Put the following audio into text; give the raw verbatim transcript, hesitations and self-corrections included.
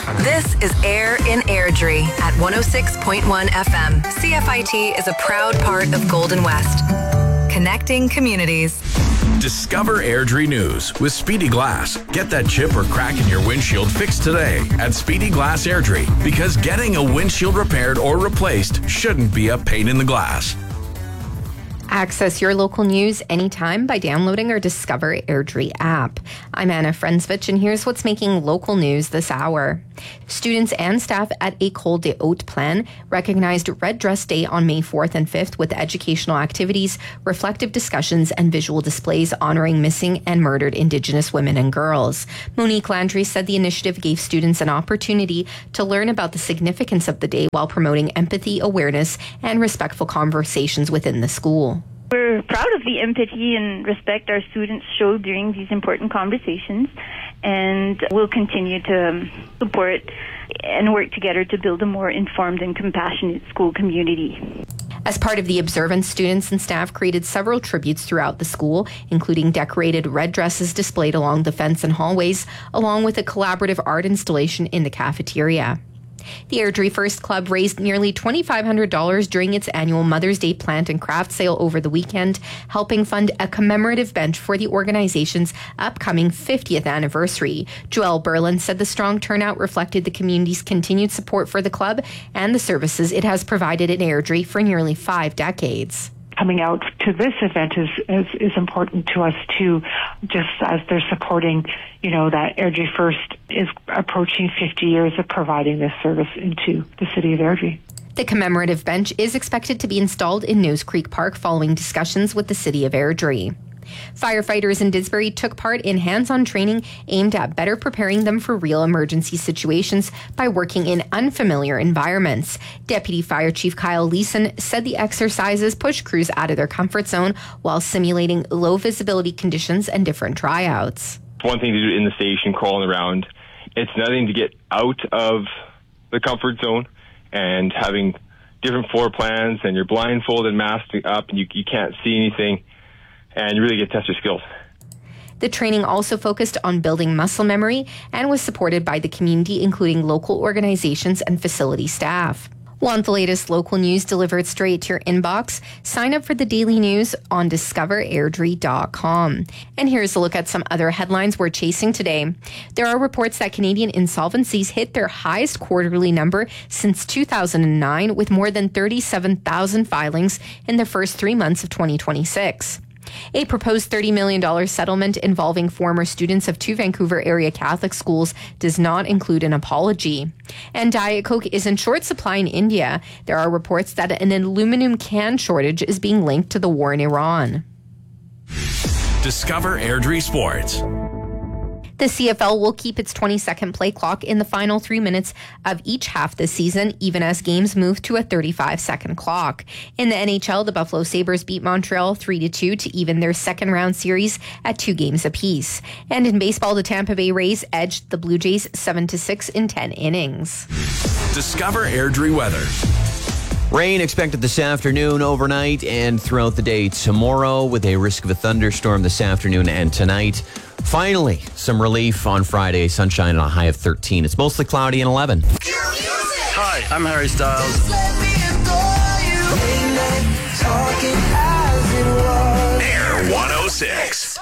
This is Air in Airdrie at one oh six point one F M. C F I T is a proud part of Golden West. Connecting communities. Discover Airdrie News with Speedy Glass. Get that chip or crack in your windshield fixed today at Speedy Glass Airdrie, because getting a windshield repaired or replaced shouldn't be a pain in the glass. Access your local news anytime by downloading our Discover Airdrie app. I'm Anna Frensvich, and here's what's making local news this hour. Students and staff at École des Hautes Plaines recognized Red Dress Day on May fourth and fifth with educational activities, reflective discussions, and visual displays honoring missing and murdered Indigenous women and girls. Monique Landry said the initiative gave students an opportunity to learn about the significance of the day while promoting empathy, awareness, and respectful conversations within the school. We're proud of the empathy and respect our students show during these important conversations, and we'll continue to support and work together to build a more informed and compassionate school community. As part of the observance, students and staff created several tributes throughout the school, including decorated red dresses displayed along the fence and hallways, along with a collaborative art installation in the cafeteria. The Airdrie First Club raised nearly two thousand five hundred dollars during its annual Mother's Day plant and craft sale over the weekend, helping fund a commemorative bench for the organization's upcoming fiftieth anniversary. Joelle Berlin said the strong turnout reflected the community's continued support for the club and the services it has provided in Airdrie for nearly five decades. Coming out to this event is, is, is important to us too, just as they're supporting, you know, that Airdrie First is approaching fifty years of providing this service into the city of Airdrie. The commemorative bench is expected to be installed in Nose Creek Park following discussions with the city of Airdrie. Firefighters in Didsbury took part in hands-on training aimed at better preparing them for real emergency situations by working in unfamiliar environments. Deputy Fire Chief Kyle Leeson said the exercises push crews out of their comfort zone while simulating low visibility conditions and different tryouts. One thing to do in the station, crawling around. It's nothing to get out of the comfort zone and having different floor plans, and you're blindfolded, masked up, and you, you can't see anything. And you really get to test your skills. The training also focused on building muscle memory and was supported by the community, including local organizations and facility staff. Want the latest local news delivered straight to your inbox? Sign up for the daily news on discover airdrie dot com. And here's a look at some other headlines we're chasing today. There are reports that Canadian insolvencies hit their highest quarterly number since two thousand nine, with more than thirty-seven thousand filings in the first three months of twenty twenty-six. A proposed thirty million dollars settlement involving former students of two Vancouver area Catholic schools does not include an apology. And Diet Coke is in short supply in India. There are reports that an aluminum can shortage is being linked to the war in Iran. Discover Airdrie Sports. The C F L will keep its twenty-second play clock in the final three minutes of each half this season, even as games move to a thirty-five second clock. In the N H L, the Buffalo Sabres beat Montreal three to two to even their second round series at two games apiece. And in baseball, the Tampa Bay Rays edged the Blue Jays seven to six in ten innings. Discover Airdrie weather. Rain expected this afternoon, overnight, and throughout the day tomorrow, with a risk of a thunderstorm this afternoon and tonight. Finally, some relief on Friday. Sunshine and a high of thirteen. It's mostly cloudy and eleven. Hi, I'm Harry Styles. Air one oh six.